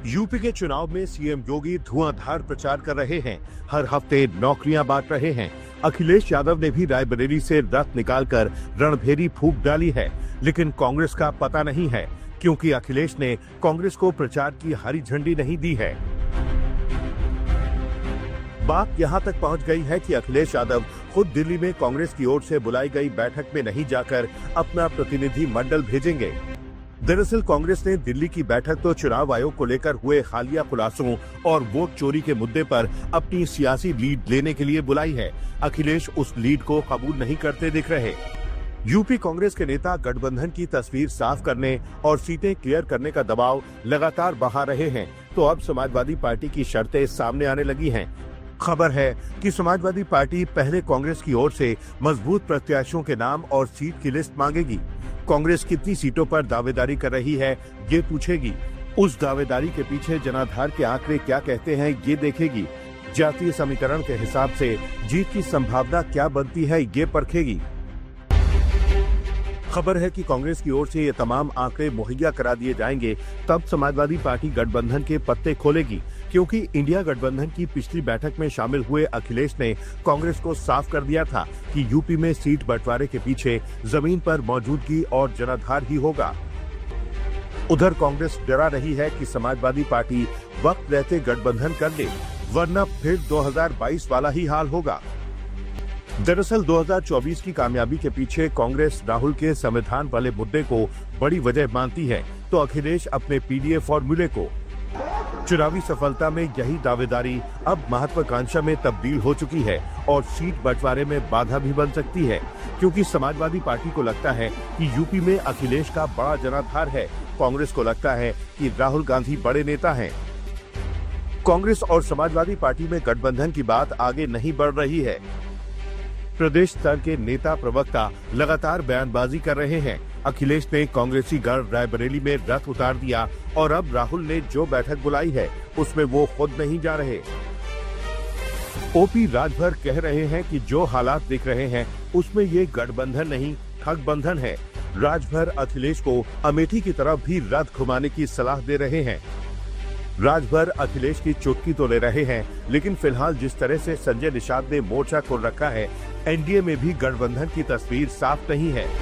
UP के चुनाव में सीएम योगी धुआंधार प्रचार कर रहे हैं। हर हफ्ते नौकरियां बांट रहे हैं। अखिलेश यादव ने भी रायबरेली से रथ निकालकर रणभेरी फूंक डाली है, लेकिन कांग्रेस का पता नहीं है, क्योंकि अखिलेश ने कांग्रेस को प्रचार की हरी झंडी नहीं दी है। बात यहां तक पहुंच गई है कि अखिलेश यादव खुद दिल्ली में कांग्रेस की ओर से बुलाई गई बैठक में नहीं जाकर अपना प्रतिनिधि मंडल भेजेंगे। दरअसल कांग्रेस ने दिल्ली की बैठक तो चुनाव आयोग को लेकर हुए हालिया खुलासों और वोट चोरी के मुद्दे पर अपनी सियासी लीड लेने के लिए बुलाई है। अखिलेश उस लीड को कबूल नहीं करते दिख रहे। यूपी कांग्रेस के नेता गठबंधन की तस्वीर साफ करने और सीटें क्लियर करने का दबाव लगातार बढ़ा रहे हैं, तो अब समाजवादी पार्टी की शर्तें सामने आने लगी हैं। खबर है कि समाजवादी पार्टी पहले कांग्रेस की ओर से मजबूत प्रत्याशियों के नाम और सीट की लिस्ट मांगेगी। कांग्रेस कितनी सीटों पर दावेदारी कर रही है ये पूछेगी। उस दावेदारी के पीछे जनाधार के आंकड़े क्या कहते हैं ये देखेगी। जातीय समीकरण के हिसाब से जीत की संभावना क्या बनती है ये परखेगी। खबर है कि कांग्रेस की ओर से ये तमाम आंकड़े मुहैया करा दिए जाएंगे, तब समाजवादी पार्टी गठबंधन के पत्ते खोलेगी, क्योंकि इंडिया गठबंधन की पिछली बैठक में शामिल हुए अखिलेश ने कांग्रेस को साफ कर दिया था कि यूपी में सीट बंटवारे के पीछे जमीन पर मौजूदगी और जनाधार ही होगा। उधर कांग्रेस डरा रही है कि समाजवादी पार्टी वक्त रहते गठबंधन कर ले, वरना फिर 2022 वाला ही हाल होगा। दरअसल 2024 की कामयाबी के पीछे कांग्रेस राहुल के संविधान वाले मुद्दे को बड़ी वजह मानती है, तो अखिलेश अपने पीडीए फॉर्मूले को। चुनावी सफलता में यही दावेदारी अब महत्वाकांक्षा में तब्दील हो चुकी है और सीट बंटवारे में बाधा भी बन सकती है, क्योंकि समाजवादी पार्टी को लगता है कि यूपी में अखिलेश का बड़ा जनाधार है। कांग्रेस को लगता है कि राहुल गांधी बड़े नेता हैं। कांग्रेस और समाजवादी पार्टी में गठबंधन की बात आगे नहीं बढ़ रही है। प्रदेश स्तर के नेता प्रवक्ता लगातार बयानबाजी कर रहे हैं। अखिलेश ने कांग्रेसी गढ़ रायबरेली में रथ उतार दिया और अब राहुल ने जो बैठक बुलाई है उसमें वो खुद नहीं जा रहे। ओपी राजभर कह रहे हैं कि जो हालात दिख रहे हैं उसमें ये गठबंधन नहीं ठगबंधन है। राजभर अखिलेश को अमेठी की तरफ भी रथ घुमाने की सलाह दे रहे हैं। राजभर अखिलेश की चुटकी तो ले रहे हैं, लेकिन फिलहाल जिस तरह से संजय निषाद ने मोर्चा खोल रखा है, एनडीए में भी गठबंधन की तस्वीर साफ नहीं है।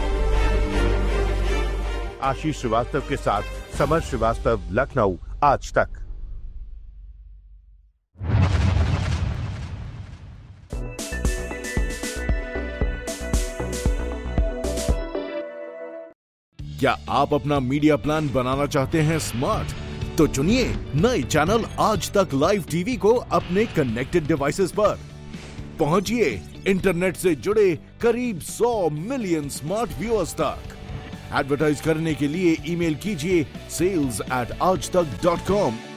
आशीष श्रीवास्तव के साथ समर श्रीवास्तव, लखनऊ, आज तक। क्या आप अपना मीडिया प्लान बनाना चाहते हैं स्मार्ट? तो चुनिए नए चैनल आज तक लाइव टीवी को अपने कनेक्टेड डिवाइसेस पर। पहुंचिए इंटरनेट से जुड़े करीब 100 मिलियन स्मार्ट व्यूअर्स तक। एडवर्टाइज करने के लिए ईमेल कीजिए sales@aajtak.com